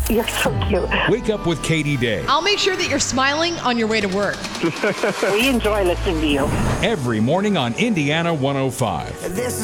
You're so cute. Wake up with Katie Day. I'll make sure that you're smiling on your way to work. We enjoy listening to you. Every morning on Indiana 105. This is